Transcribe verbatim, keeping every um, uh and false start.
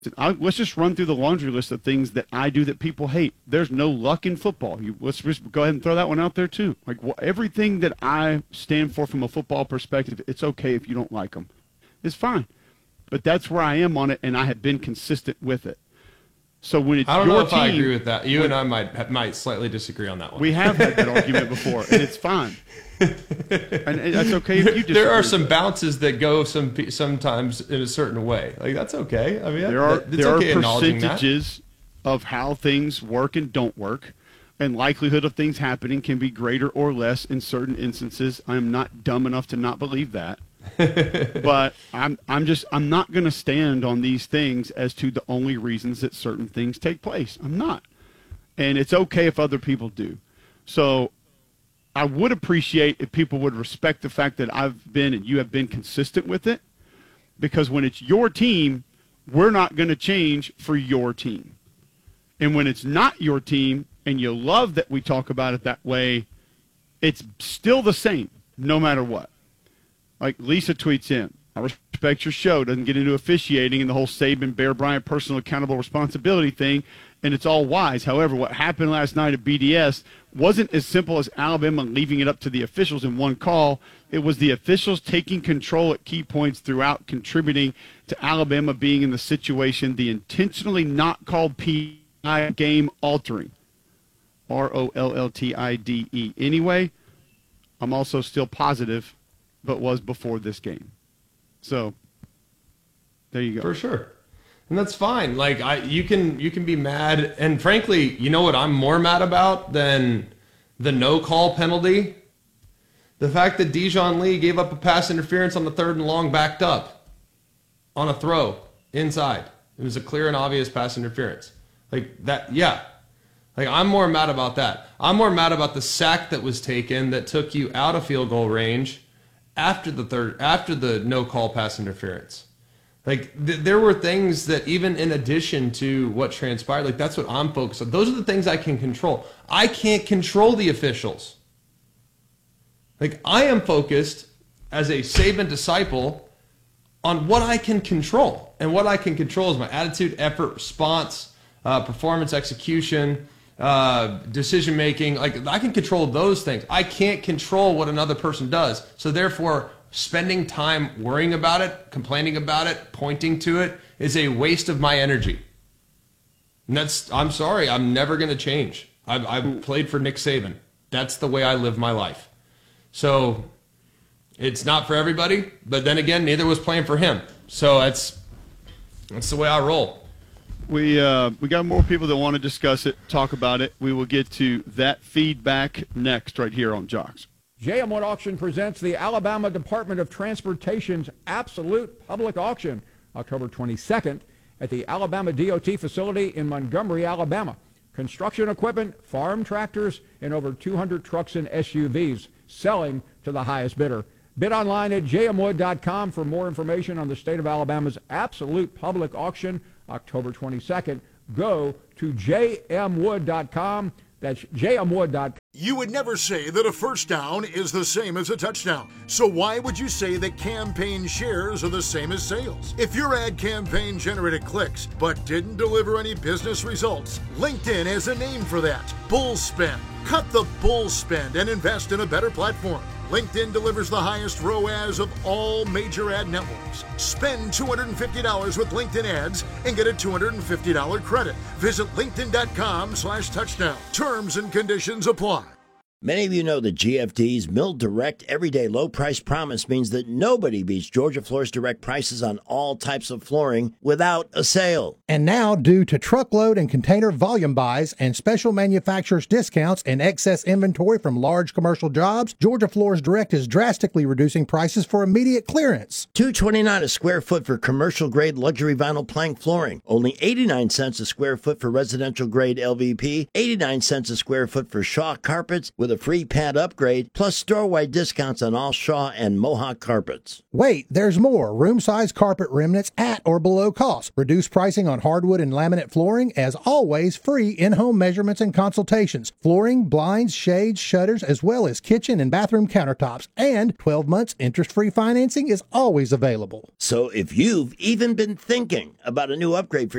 I, let's just run through the laundry list of things that I do that people hate. There's no luck in football. You, let's just go ahead and throw that one out there too. Like well, everything that I stand for from a football perspective, it's okay if you don't like them. It's fine. But that's where I am on it, and I have been consistent with it. So when it's I don't your know if team, I agree with that. You when, and I might might slightly disagree on that one. We have had that argument before, and it's fine. And that's okay if you disagree. There are some bounces that go some sometimes in a certain way. Like that's okay. I mean, there are it's there okay are percentages that. of how things work and don't work, and likelihood of things happening can be greater or less in certain instances. I am not dumb enough to not believe that. But I'm I'm just I'm not going to stand on these things as to the only reasons that certain things take place. I'm not. And it's okay if other people do. So I would appreciate if people would respect the fact that I've been and you have been consistent with it, because when it's your team, we're not going to change for your team. And when it's not your team and you love that we talk about it that way, it's still the same no matter what. Like Lisa tweets in, I respect your show, doesn't get into officiating and the whole Saban, Bear Bryant personal accountable responsibility thing, and it's all wise. However, what happened last night at B D S wasn't as simple as Alabama leaving it up to the officials in one call. It was the officials taking control at key points throughout, contributing to Alabama being in the situation, the intentionally not called P I game altering. R O L L T I D E. Anyway, I'm also still positive, but was before this game. So there you go. For sure. And that's fine. Like I you can you can be mad, and frankly, you know what I'm more mad about than the no call penalty? The fact that Dijon Lee gave up a pass interference on the third and long backed up on a throw inside. It was a clear and obvious pass interference. Like that, yeah. Like I'm more mad about that. I'm more mad about the sack that was taken that took you out of field goal range after the third after the no call pass interference. Like th- there were things that even in addition to what transpired, like that's what I'm focused on. Those are the things I can control. I can't control the officials. Like I am focused as a Saban disciple on what I can control. And what I can control is my attitude, effort, response, uh, performance, execution, uh, decision making. Like I can control those things. I can't control what another person does. So therefore, spending time worrying about it, complaining about it, pointing to it is a waste of my energy. And that's, I'm sorry, I'm never going to change. I've, I've played for Nick Saban. That's the way I live my life. So it's not for everybody, but then again, neither was playing for him. So that's, that's the way I roll. We uh, we got more people that want to discuss it, talk about it. We will get to that feedback next right here on Jocks. J M Wood Auction presents the Alabama Department of Transportation's Absolute Public Auction, October twenty-second, at the Alabama D O T facility in Montgomery, Alabama. Construction equipment, farm tractors, and over two hundred trucks and S U Vs selling to the highest bidder. Bid online at j m wood dot com for more information on the state of Alabama's Absolute Public Auction, October twenty-second. Go to j m wood dot com. That's j m wood dot com. You would never say that a first down is the same as a touchdown. So why would you say that campaign shares are the same as sales? If your ad campaign generated clicks but didn't deliver any business results, LinkedIn has a name for that. Bull spend. Cut the bull spend and invest in a better platform. LinkedIn delivers the highest R O A S of all major ad networks. Spend two hundred fifty dollars with LinkedIn ads and get a two hundred fifty dollars credit. Visit linkedin.com slash touchdown. Terms and conditions apply. Many of you know that G F D's Mill Direct Everyday Low Price Promise means that nobody beats Georgia Floor's direct prices on all types of flooring without a sale. And now, due to truckload and container volume buys and special manufacturers' discounts and excess inventory from large commercial jobs, Georgia Floors Direct is drastically reducing prices for immediate clearance. two dollars and twenty-nine cents a square foot for commercial-grade luxury vinyl plank flooring. Only eighty-nine cents a square foot for residential-grade L V P. eighty-nine cents a square foot for Shaw carpets with with a free pad upgrade, plus store-wide discounts on all Shaw and Mohawk carpets. Wait, there's more. Room-size carpet remnants at or below cost. Reduced pricing on hardwood and laminate flooring. As always, free in-home measurements and consultations. Flooring, blinds, shades, shutters, as well as kitchen and bathroom countertops. And twelve months interest-free financing is always available. So if you've even been thinking about a new upgrade for